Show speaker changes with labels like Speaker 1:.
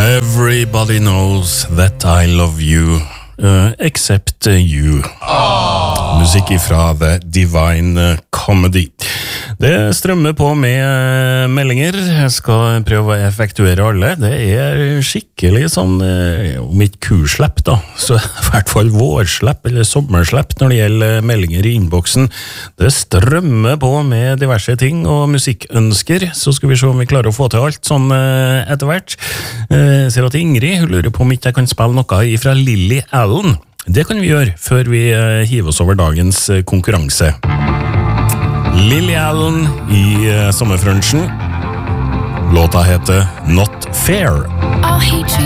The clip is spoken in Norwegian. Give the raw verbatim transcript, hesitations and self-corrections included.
Speaker 1: Everybody knows that I love you, uh, except uh, you. Aww. Musikk ifra The Divine Comedy. Det strømmer på med meldinger. Jeg skal prøve å effektuere alle. Det er skikkelig sånn, om ikke kurslepp da, så i hvert fall vårslepp eller sommerslepp når det gjelder meldinger i innboksen. Det strømmer på med diverse ting og musikkønsker, så skal vi se om vi klarer å få til alt sånn etter hvert. Jeg ser at Ingrid, hun lurer på om ikke jeg kan spille noe ifra Lily Allen. Det kan vi gjøre før vi hiver oss over dagens konkurranse. Lily Allen i uh, sommerfrunchen. Låta heter Not Fair.
Speaker 2: I'll hate you.